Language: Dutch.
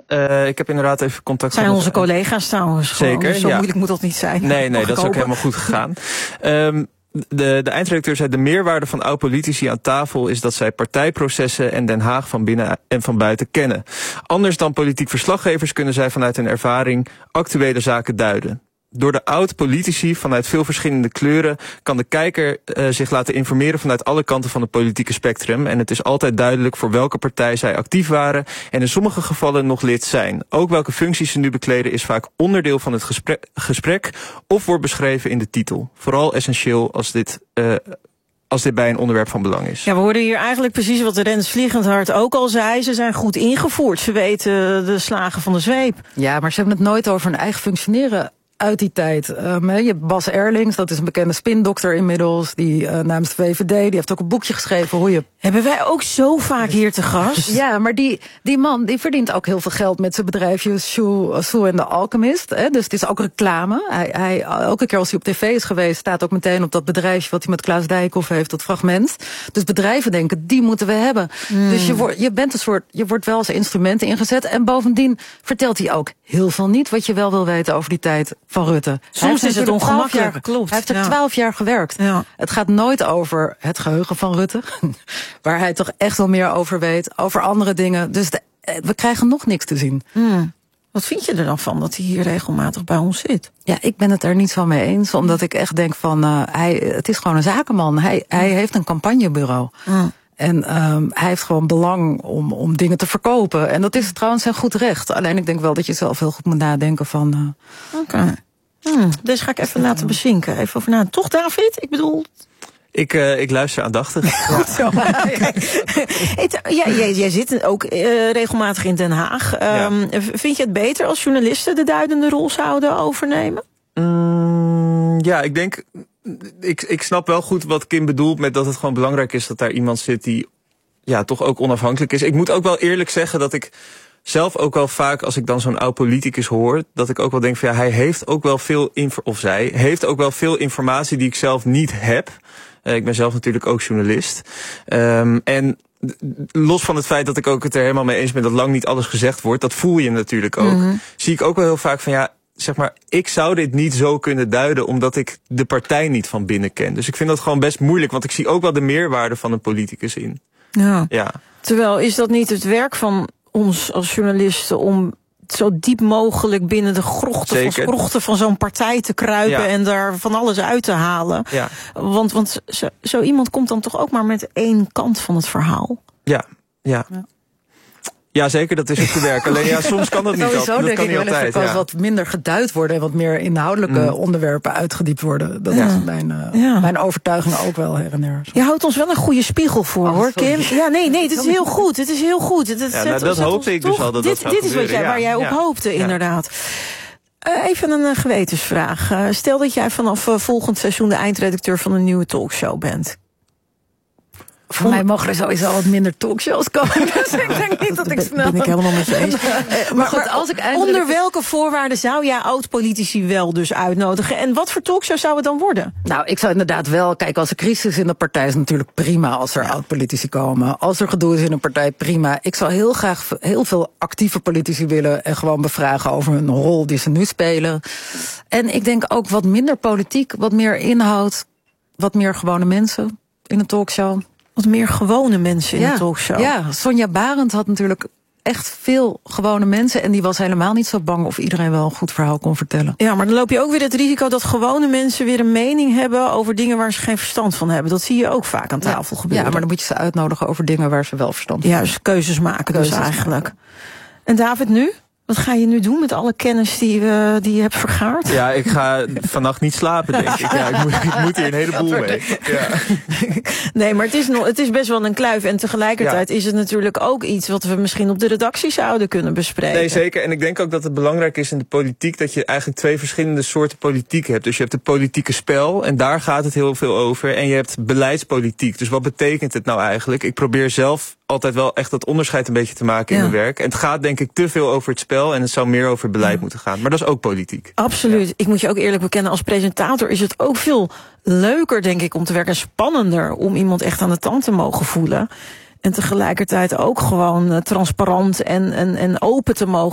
Ik heb inderdaad even contact Zijn gehad. onze collega's trouwens. Zeker, Zo moeilijk moet dat niet zijn. Nee, dat is ook helemaal goed gegaan. De eindredacteur zei: de meerwaarde van oud-politici aan tafel is dat zij partijprocessen en Den Haag van binnen en van buiten kennen. Anders dan politiek verslaggevers kunnen zij vanuit hun ervaring actuele zaken duiden. Door de oud-politici vanuit veel verschillende kleuren kan de kijker zich laten informeren vanuit alle kanten van het politieke spectrum. En het is altijd duidelijk voor welke partij zij actief waren en in sommige gevallen nog lid zijn. Ook welke functies ze nu bekleden is vaak onderdeel van het gesprek of wordt beschreven in de titel. Vooral essentieel als dit bij een onderwerp van belang is. Ja, we hoorden hier eigenlijk precies wat de Rens Vliegendhart ook al zei. Ze zijn goed ingevoerd. Ze weten de slagen van de zweep. Ja, maar ze hebben het nooit over hun eigen functioneren uit die tijd. Je hebt Bas Erlings, dat is een bekende spindokter inmiddels. Die namens de VVD, die heeft ook een boekje geschreven hoe je... Hebben wij ook zo vaak hier te gast? Ja, maar die man die verdient ook heel veel geld met zijn bedrijfje Sue and the Alchemist. Dus het is ook reclame. Hij elke keer als hij op tv is geweest, staat ook meteen op dat bedrijfje wat hij met Klaas Dijkhoff heeft, dat fragment. Dus bedrijven denken, die moeten we hebben. Dus je wordt wel als instrument ingezet. En bovendien vertelt hij ook heel veel niet wat je wel wil weten over die tijd van Rutte. Soms is het ongemakkelijk, klopt. Hij heeft er 12 jaar gewerkt. Ja. Het gaat nooit over het geheugen van Rutte, waar hij toch echt wel meer over weet, over andere dingen. Dus we krijgen nog niks te zien. Wat vind je er dan van dat hij hier regelmatig bij ons zit? Ja, ik ben het er niet zo mee eens, omdat ik echt denk van, het is gewoon een zakenman. Hij heeft een campagnebureau. En hij heeft gewoon belang om dingen te verkopen. En dat is trouwens zijn goed recht. Alleen ik denk wel dat je zelf heel goed moet nadenken van... Oké. Dus ga ik even laten bezinken. Even over na. Toch, David? Ik bedoel... Ik luister aandachtig. Goed zo. Jij zit ook regelmatig in Den Haag. Vind je het beter als journalisten de duidende rol zouden overnemen? Ja, ik denk... Ik snap wel goed wat Kim bedoelt met dat het gewoon belangrijk is dat daar iemand zit die toch ook onafhankelijk is. Ik moet ook wel eerlijk zeggen dat ik zelf ook wel vaak, als ik dan zo'n oud politicus hoor, dat ik ook wel denk van hij heeft ook wel veel zij heeft ook wel veel informatie die ik zelf niet heb. Ik ben zelf natuurlijk ook journalist. En los van het feit dat ik ook het er helemaal mee eens ben dat lang niet alles gezegd wordt, dat voel je natuurlijk ook. Zie ik ook wel heel vaak van zeg maar, ik zou dit niet zo kunnen duiden omdat ik de partij niet van binnen ken. Dus ik vind dat gewoon best moeilijk, want ik zie ook wel de meerwaarde van een politicus in. Ja. Terwijl, is dat niet het werk van ons als journalisten om zo diep mogelijk binnen de grochten van zo'n partij te kruipen en daar van alles uit te halen? Ja. Want zo iemand komt dan toch ook maar met één kant van het verhaal? Ja, zeker, dat is het werk. Alleen soms kan dat niet altijd. Sowieso denk ik wel even wat minder geduid worden en wat meer inhoudelijke onderwerpen uitgediept worden. Dat is mijn overtuiging ook wel her en der. Je houdt ons wel een goede spiegel voor, hoor, Kim. Ja, nee, het is heel goed. Het is heel goed. Dat hoopte ik dus al dat dat zou dit is waar jij op hoopte, inderdaad. Even een gewetensvraag. Stel dat jij vanaf volgend seizoen de eindredacteur van een nieuwe talkshow bent. Voor mij mogen er sowieso wat minder talkshows komen. Dus ik denk niet dat ik snel... Ben ik helemaal met je eens. Maar goed, als ik onder welke voorwaarden zou jij oud-politici wel dus uitnodigen? En wat voor talkshow zou het dan worden? Nou, ik zou inderdaad wel... Kijk, als er crisis in de partij is natuurlijk prima als er oud-politici komen. Als er gedoe is in een partij, prima. Ik zou heel graag heel veel actieve politici willen en gewoon bevragen over hun rol die ze nu spelen. En ik denk ook wat minder politiek, wat meer inhoud, wat meer gewone mensen in een talkshow. Wat meer gewone mensen in de talkshow. Ja, Sonja Barend had natuurlijk echt veel gewone mensen. En die was helemaal niet zo bang of iedereen wel een goed verhaal kon vertellen. Ja, maar dan loop je ook weer het risico dat gewone mensen weer een mening hebben over dingen waar ze geen verstand van hebben. Dat zie je ook vaak aan tafel gebeuren. Ja, maar dan moet je ze uitnodigen over dingen waar ze wel verstand van hebben. Juist, keuzes maken dus eigenlijk. En David, nu? Wat ga je nu doen met alle kennis die je hebt vergaard? Ja, ik ga vannacht niet slapen, denk ik. Ja, ik moet hier een heleboel mee. Ja. Nee, maar het is best wel een kluif. En tegelijkertijd is het natuurlijk ook iets wat we misschien op de redactie zouden kunnen bespreken. Nee, zeker. En ik denk ook dat het belangrijk is in de politiek dat je eigenlijk twee verschillende soorten politiek hebt. Dus je hebt het politieke spel en daar gaat het heel veel over. En je hebt beleidspolitiek. Dus wat betekent het nou eigenlijk? Ik probeer zelf altijd wel echt dat onderscheid een beetje te maken in mijn werk. En het gaat denk ik te veel over het spel en het zou meer over beleid moeten gaan. Maar dat is ook politiek. Absoluut. Ja. Ik moet je ook eerlijk bekennen, als presentator is het ook veel leuker, denk ik, om te werken en spannender om iemand echt aan de tand te mogen voelen. En tegelijkertijd ook gewoon transparant en open te mogen